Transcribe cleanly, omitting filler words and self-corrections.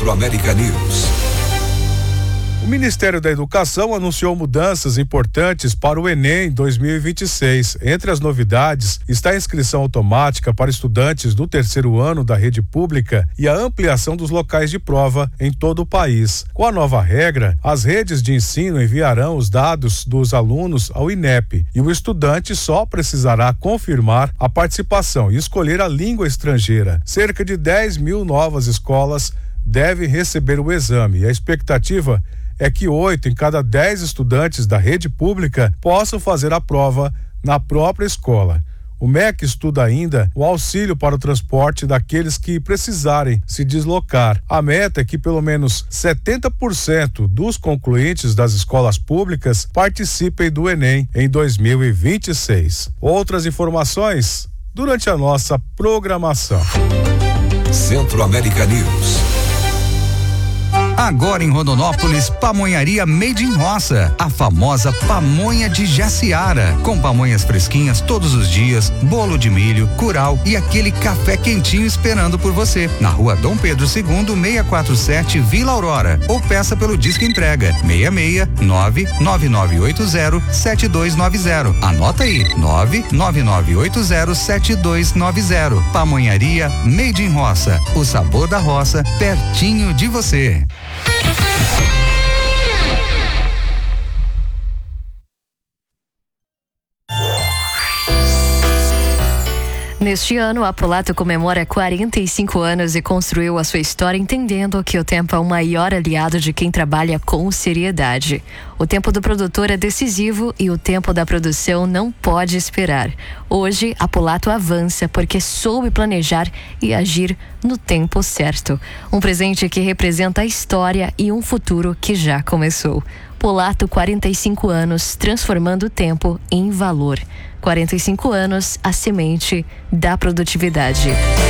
Centro-América News. O Ministério da Educação anunciou mudanças importantes para o Enem 2026. Entre as novidades está a inscrição automática para estudantes do terceiro ano da rede pública e a ampliação dos locais de prova em todo o país. Com a nova regra, as redes de ensino enviarão os dados dos alunos ao INEP e o estudante só precisará confirmar a participação e escolher a língua estrangeira. Cerca de 10 mil novas escolas devem receber o exame e a expectativa é que 8 em cada 10 estudantes da rede pública possam fazer a prova na própria escola. O MEC estuda ainda o auxílio para o transporte daqueles que precisarem se deslocar. A meta é que pelo menos 70% dos concluintes das escolas públicas participem do Enem em 2026. Outras informações durante a nossa programação. Centro-América News. Agora em Rondonópolis, Pamonharia Made in Roça, a famosa pamonha de Jaciara, com pamonhas fresquinhas todos os dias, bolo de milho, curau e aquele café quentinho esperando por você. Na Rua Dom Pedro II, 647, Vila Aurora, ou peça pelo Disque Entrega 669-9980-7290. Anota aí, 99980-7290. Pamonharia Made in Roça, o sabor da roça pertinho de você. Neste ano, a Polato comemora 45 anos e construiu a sua história entendendo que o tempo é o maior aliado de quem trabalha com seriedade. O tempo do produtor é decisivo e o tempo da produção não pode esperar. Hoje, a Polato avança porque soube planejar e agir no tempo certo. Um presente que representa a história e um futuro que já começou. Polato, 45 anos, transformando o tempo em valor. 45 anos, a semente da produtividade.